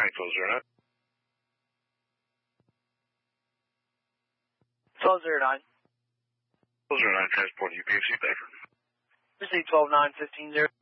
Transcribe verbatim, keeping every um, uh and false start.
nine, twelve zero nine. twelve zero nine. twelve zero nine, transport U P F C Bedford. Receive twelve nine, fifteen zero.